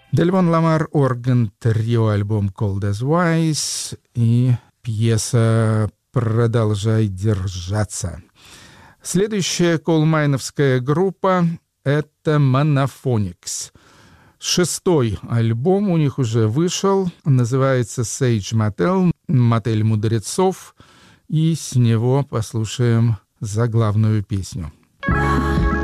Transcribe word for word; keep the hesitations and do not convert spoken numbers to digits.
Дельвон Ламар, орган, трио, альбом Cold as Wise и пьеса «Продолжай держаться». Следующая колмайновская группа — это Monophonics. Шестой альбом у них уже вышел, называется «Sage Motel», «Мотель мудрецов», и с него послушаем заглавную песню.